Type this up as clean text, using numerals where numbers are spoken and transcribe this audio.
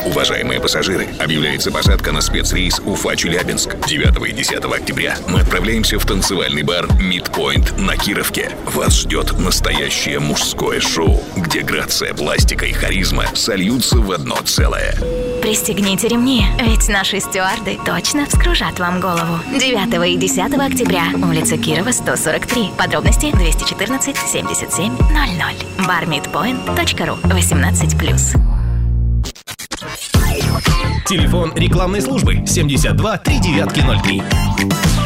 Уважаемые пассажиры, объявляется посадка на спецрейс Уфа-Челябинск. 9 и 10 октября мы отправляемся в танцевальный бар «Мидпойнт» на Кировке. Вас ждет настоящее мужское шоу, где грация, пластика и харизма сольются в одно целое. Пристегните ремни, ведь наши стюарды точно вскружат вам голову. 9 и 10 октября. Улица Кирова, 143. Подробности 214 77 00. barmidpoint.ru. 18+. Телефон рекламной службы 72 3903.